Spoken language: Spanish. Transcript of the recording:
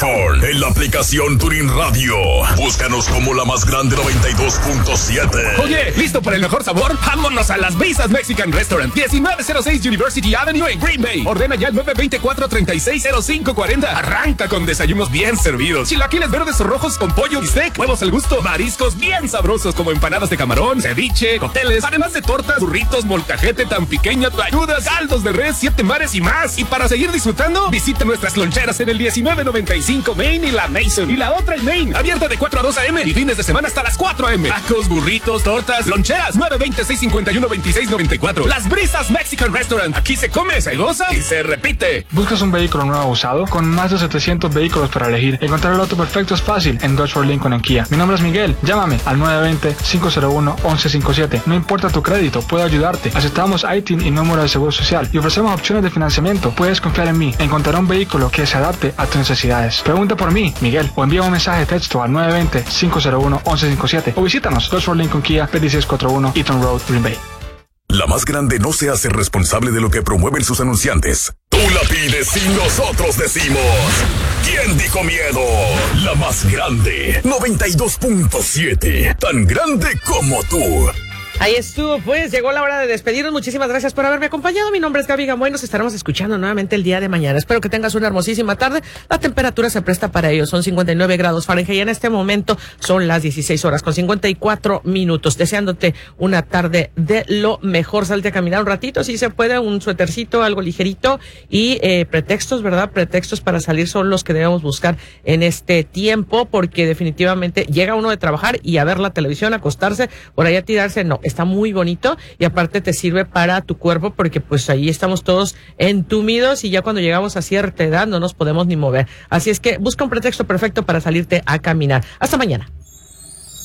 smartphone, en la aplicación TuneIn Radio. Búscanos como La Más Grande 92.7. Oye, ¿listo para el mejor sabor? Vámonos a Las Brisas Mexican Restaurant, 1906 University Avenue en Green Bay. Ordena ya al 924-360540. Arranca con desayunos bien servidos. Chilaquiles verdes o rojos con pollo, bistec, huevos al gusto, mariscos bien sabrosos como empanadas de camarón, ceviche, cócteles, además de tortas, burritos, molcajete tan pequeña, tlayudas, caldos de res, 7 mares y más. Y para seguir disfrutando, visita nuestras loncheras en el 1995 Main y la Mason. Y la otra en Main, abierta de 4 a 2 a.m. y fines de semana hasta las 4 a.m. Tacos, burritos, tortas, loncheras, 920-651-2694. Las Brisas Mexican Restaurant. Aquí se come, se goza y se repite. ¿Buscas un vehículo nuevo usado? Con más de 700 vehículos para elegir, encontrar el auto perfecto es fácil en Dodge Ford Lincoln en Kia. Mi nombre es Miguel. Llámame al 920-501-1157. No importa tu crédito, puedo ayudarte. Aceptamos ITIN y número de seguro social y ofrecemos opciones de financiamiento. Puedes confiar en mí. Encontrar un vehículo que se adapte a tus necesidades. Pregunta por mí, Miguel, o envía un mensaje de texto al 920-501-1157 o visítanos Dodge Ford Lincoln Kia 2641 Eaton Road, Green Bay. La Más Grande no se hace responsable de lo que promueven sus anunciantes. Tú la pides y nosotros decimos: ¿quién dijo miedo? La Más Grande 92.7. Tan grande como tú. Ahí estuvo, pues llegó la hora de despedirnos. Muchísimas gracias por haberme acompañado. Mi nombre es Gaby Gamboy. Nos estaremos escuchando nuevamente el día de mañana. Espero que tengas una hermosísima tarde. La temperatura se presta para ello. Son 59 grados Fahrenheit y en este momento son las 16 horas con 54 minutos. Deseándote una tarde de lo mejor. Salte a caminar un ratito, si se puede, un suétercito, algo ligerito y pretextos, ¿verdad? Pretextos para salir son los que debemos buscar en este tiempo, porque definitivamente llega uno de trabajar y a ver la televisión, acostarse, por allá tirarse, no. Está muy bonito y aparte te sirve para tu cuerpo porque pues ahí estamos todos entumidos y ya cuando llegamos a cierta edad no nos podemos ni mover. Así es que busca un pretexto perfecto para salirte a caminar. Hasta mañana.